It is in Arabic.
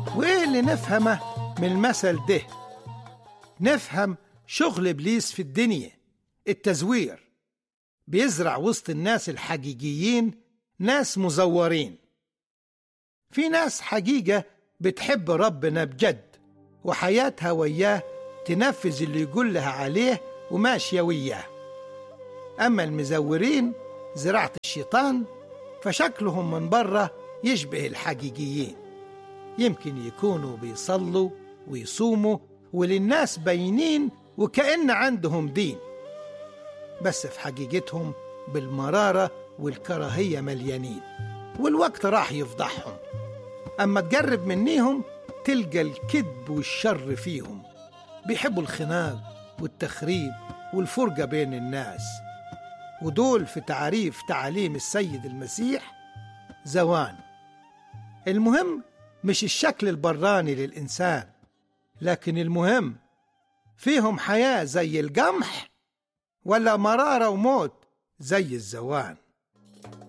وإيه اللي نفهمه من المثل ده؟ نفهم شغل إبليس في الدنيا، التزوير. بيزرع وسط الناس الحقيقيين ناس مزورين. في ناس حقيقة بتحب ربنا بجد وحياتها وياه تنفذ اللي يقول لها عليه وماشية وياه. أما المزورين زراعة الشيطان فشكلهم من بره يشبه الحقيقيين. يمكن يكونوا بيصلوا ويصوموا وللناس باينين وكأن عندهم دين، بس في حقيقتهم بالمرارة والكراهية مليانين، والوقت راح يفضحهم. أما تقرب منيهم تلقى الكذب والشر فيهم. بيحبوا الخناق والتخريب والفرقة بين الناس، ودول في تعريف تعاليم السيد المسيح زوان. المهم مش الشكل البراني للإنسان، لكن المهم فيهم حياة زي القمح ولا مرارة وموت زي الزوان.